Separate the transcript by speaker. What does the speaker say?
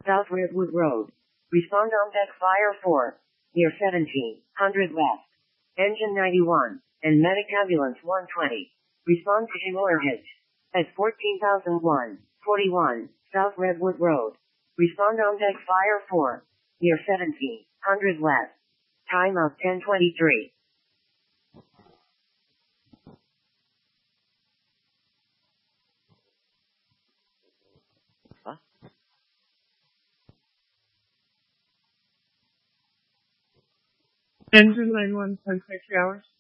Speaker 1: South Redwood Road. Respond on deck fire 4. Near 1700 West. Engine 91. And medic ambulance 120. Respond to Shimura Hedge. At 14,001. 41. South Redwood Road. Respond on deck fire 4. Near 1700 West. Time of 10:23.
Speaker 2: Engine 91, 10.3 hours.